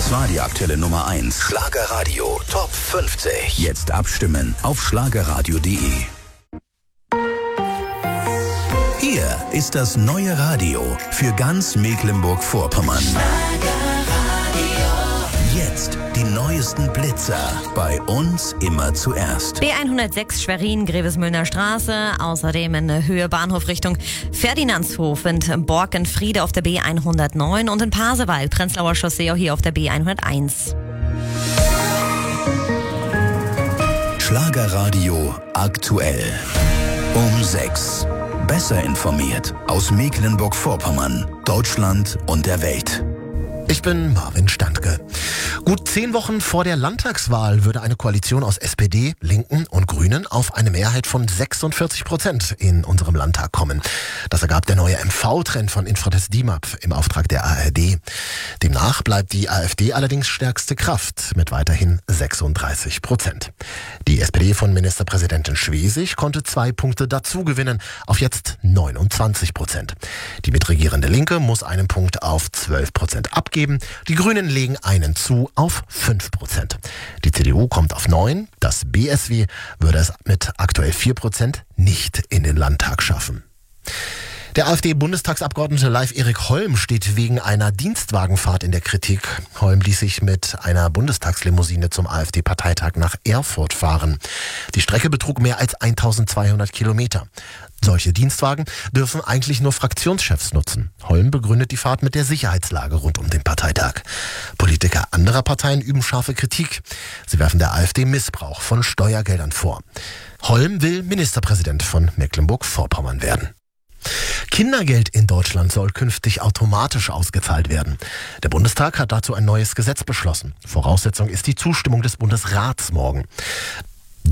Das war die aktuelle Nummer 1. Schlagerradio Top 50. Jetzt abstimmen auf schlagerradio.de. Hier ist das neue Radio für ganz Mecklenburg-Vorpommern. Jetzt die neuesten Blitzer. Bei uns immer zuerst. B106 Schwerin, Grevesmühlner Straße. Außerdem in Höhe Bahnhof Richtung Ferdinandshof in Borkenfriede auf der B109 und in Pasewalk, Prenzlauer Chaussee auch hier auf der B101. Schlagerradio aktuell. Um 6. Besser informiert aus Mecklenburg-Vorpommern, Deutschland und der Welt. Ich bin Marvin Standke. Gut 10 Wochen vor der Landtagswahl würde eine Koalition aus SPD, Linken und Grünen auf eine Mehrheit von 46% in unserem Landtag kommen. Das ergab der neue MV-Trend von Infratest DIMAP im Auftrag der ARD. Demnach bleibt die AfD allerdings stärkste Kraft mit weiterhin 36%. Die SPD von Ministerpräsidentin Schwesig konnte 2 Punkte dazu gewinnen, auf jetzt 29%. Die mitregierende Linke muss einen Punkt auf 12% abgeben. Die Grünen legen einen zu auf 5%. Die CDU kommt auf 9%. Das BSW würde es mit aktuell 4% nicht in den Landtag schaffen. Der AfD-Bundestagsabgeordnete Leif-Erik Holm steht wegen einer Dienstwagenfahrt in der Kritik. Holm ließ sich mit einer Bundestagslimousine zum AfD-Parteitag nach Erfurt fahren. Die Strecke betrug mehr als 1200 Kilometer. Solche Dienstwagen dürfen eigentlich nur Fraktionschefs nutzen. Holm begründet die Fahrt mit der Sicherheitslage rund um den Parteitag. Politiker anderer Parteien üben scharfe Kritik. Sie werfen der AfD Missbrauch von Steuergeldern vor. Holm will Ministerpräsident von Mecklenburg-Vorpommern werden. Kindergeld in Deutschland soll künftig automatisch ausgezahlt werden. Der Bundestag hat dazu ein neues Gesetz beschlossen. Voraussetzung ist die Zustimmung des Bundesrats morgen.